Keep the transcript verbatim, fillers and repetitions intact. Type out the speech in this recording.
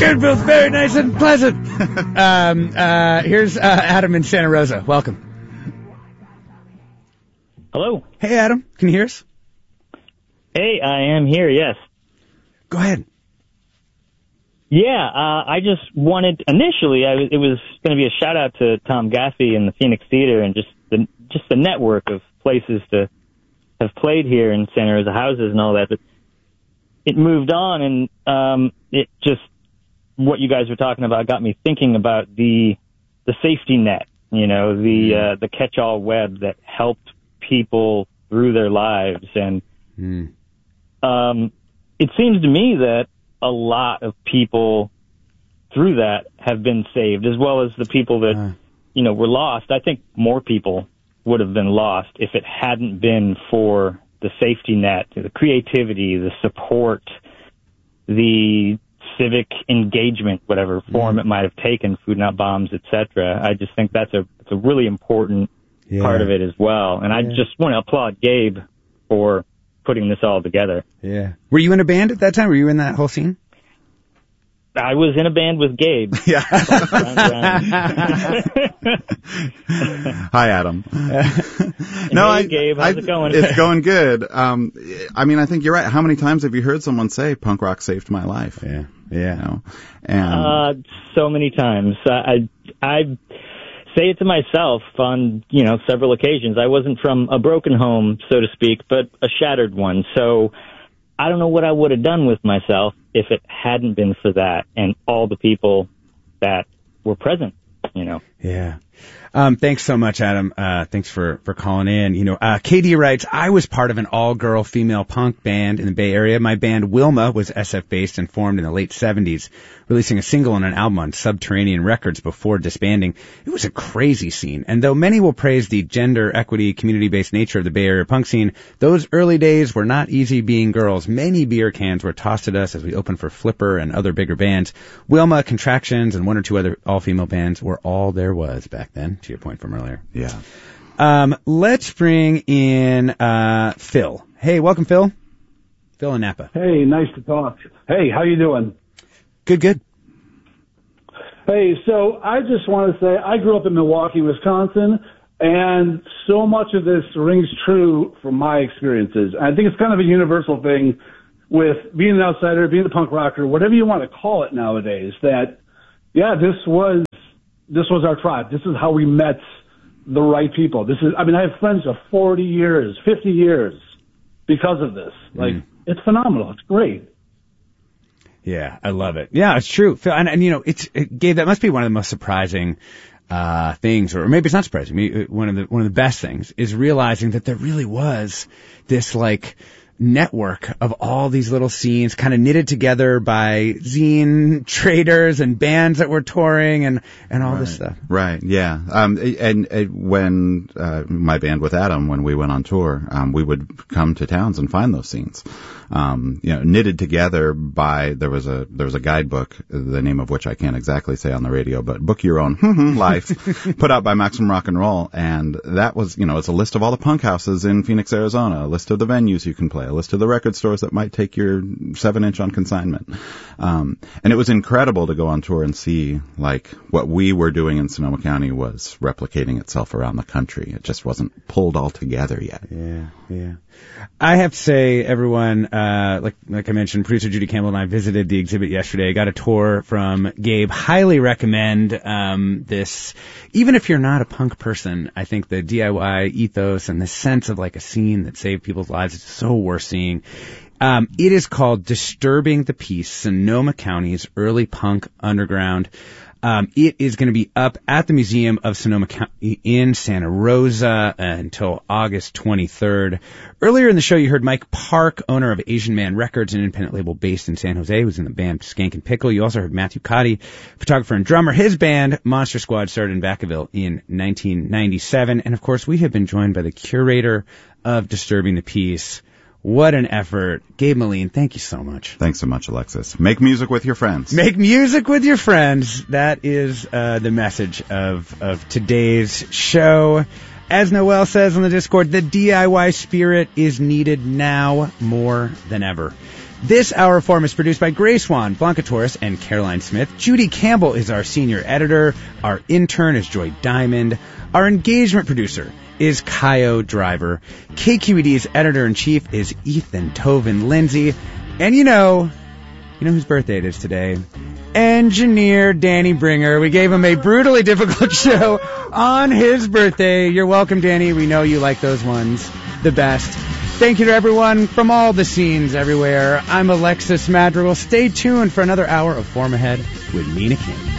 skin feels very nice and pleasant. um, uh, here's uh, Adam in Santa Rosa. Welcome. Hello. Hey, Adam. Can you hear us? Hey, I am here, yes. Go ahead. Yeah, uh, I just wanted, initially, I was, it was going to be a shout-out to Tom Gaffey and the Phoenix Theater and just the just the network of places to have played here in Santa Rosa, houses and all that. But it moved on, and um, it just, what you guys were talking about got me thinking about the the safety net, you know, the uh, the catch-all web that helped people through their lives. And mm. um, it seems to me that a lot of people through that have been saved, as well as the people that, uh. you know, were lost. I think more people would have been lost if it hadn't been for the safety net, the creativity, the support, the civic engagement, whatever form mm. it might have taken, Food Not Bombs, et cetera. I just think that's a, it's a really important yeah. part of it as well. And yeah. I just want to applaud Gabe for putting this all together. Yeah. Were you in a band at that time? Were you in that whole scene? I was in a band with Gabe. Yeah. Hi, Adam. no, hey, I, Gabe, how's I, it going? It's going good. Um, I mean, I think you're right. How many times have you heard someone say, punk rock saved my life? Yeah. Yeah. You know? And uh, so many times. I, I say it to myself on, you know, several occasions. I wasn't from a broken home, so to speak, but a shattered one. So I don't know what I would have done with myself if it hadn't been for that and all the people that were present, you know. Yeah. Um, thanks so much, Adam. Uh, thanks for, for calling in. You know, uh, Katie writes, I was part of an all-girl female punk band in the Bay Area. My band Wilma was S F-based and formed in the late seventies, releasing a single and an album on Subterranean Records before disbanding. It was a crazy scene. And though many will praise the gender equity, community-based nature of the Bay Area punk scene, those early days were not easy being girls. Many beer cans were tossed at us as we opened for Flipper and other bigger bands. Wilma, Contractions, and one or two other all-female bands were all there was back then, to your point from earlier. Yeah. Um, let's bring in uh, Phil. Hey, welcome, Phil. Phil in Napa. Hey, nice to talk. Hey, how you doing? Good, good. Hey, so I just want to say I grew up in Milwaukee, Wisconsin, and so much of this rings true from my experiences. I think it's kind of a universal thing with being an outsider, being a punk rocker, whatever you want to call it nowadays, that, yeah, this was this was our tribe. This is how we met the right people. This is, I mean, I have friends of forty years, fifty years because of this. Like, mm. it's phenomenal. It's great. Yeah, I love it. Yeah, it's true. And, and you know, it's, it, Gabe, that must be one of the most surprising uh things, or maybe it's not surprising. Maybe one of the one of the best things is realizing that there really was this like network of all these little scenes kind of knitted together by zine traders and bands that were touring and and all right. this stuff. Right. Yeah. Um. And, and when uh, my band with Adam, when we went on tour, um, we would come to towns and find those scenes. Um, you know, knitted together by, there was a, there was a guidebook, the name of which I can't exactly say on the radio, but Book Your Own Life, put out by Maximum Rock and Roll. And that was, you know, it's a list of all the punk houses in Phoenix, Arizona, a list of the venues you can play, a list of the record stores that might take your seven inch on consignment. Um, and it was incredible to go on tour and see, like, what we were doing in Sonoma County was replicating itself around the country. It just wasn't pulled all together yet. Yeah, yeah. I have to say, everyone, uh, like, like I mentioned, producer Judy Campbell and I visited the exhibit yesterday. Got a tour from Gabe. Highly recommend, um, this. Even if you're not a punk person, I think the D I Y ethos and the sense of like a scene that saved people's lives is so worth seeing. Um, it is called Disturbing the Peace, Sonoma County's Early Punk Underground. Um, it is going to be up at the Museum of Sonoma County in Santa Rosa uh, until August twenty-third. Earlier in the show, you heard Mike Park, owner of Asian Man Records, an independent label based in San Jose, who's in the band Skank and Pickle. You also heard Matthew Cotty, photographer and drummer. His band, Monster Squad, started in Vacaville in nineteen ninety-seven. And, of course, we have been joined by the curator of Disturbing the Peace. What an effort. Gabe Moline, thank you so much. Thanks so much, Alexis. Make music with your friends. Make music with your friends. That is uh, the message of, of today's show. As Noel says on the Discord, the D I Y spirit is needed now more than ever. This hour of Forum is produced by Grace Swan, Blanca Torres, and Caroline Smith. Judy Campbell is our senior editor. Our intern is Joy Diamond. Our engagement producer is Kaio Driver. K Q E D's editor-in-chief is Ethan Toven Lindsay. And you know, you know whose birthday it is today? Engineer Danny Bringer. We gave him a brutally difficult show on his birthday. You're welcome, Danny. We know you like those ones the best. Thank you to everyone from all the scenes everywhere. I'm Alexis Madrigal. Stay tuned for another hour of Forum Ahead with Mina Kim.